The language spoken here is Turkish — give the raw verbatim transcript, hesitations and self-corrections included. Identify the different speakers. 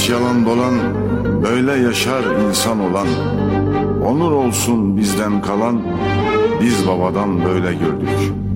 Speaker 1: Yanlış yalan dolan, böyle yaşar insan olan. Onur olsun bizden kalan, biz babadan böyle gördük.